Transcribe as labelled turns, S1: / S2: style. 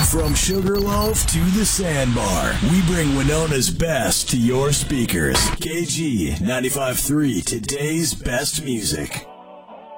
S1: From Sugarloaf to the Sandbar, we bring Winona's best to your speakers. KG 95.3, today's best music.